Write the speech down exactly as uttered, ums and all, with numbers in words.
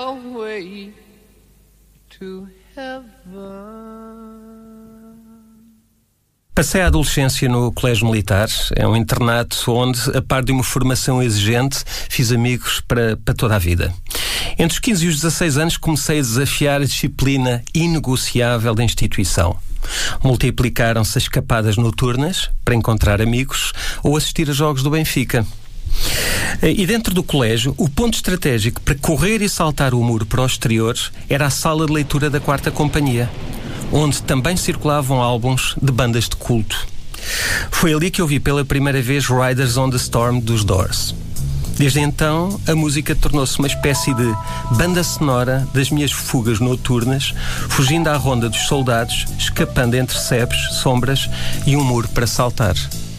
highway to heaven. Passei a adolescência no Colégio Militar. É um internato onde, a par de uma formação exigente, fiz amigos para, para toda a vida. Entre os quinze e os dezasseis anos comecei a desafiar a disciplina inegociável da instituição. Multiplicaram-se as escapadas noturnas para encontrar amigos ou assistir a jogos do Benfica. E dentro do colégio, o ponto estratégico para correr e saltar o muro para o exterior era a sala de leitura da quarta companhia, onde também circulavam álbuns de bandas de culto. Foi ali que eu vi pela primeira vez Riders on the Storm dos Doors. Desde então, a música tornou-se uma espécie de banda sonora das minhas fugas noturnas, fugindo à ronda dos soldados, escapando entre sebes, sombras e um muro para saltar.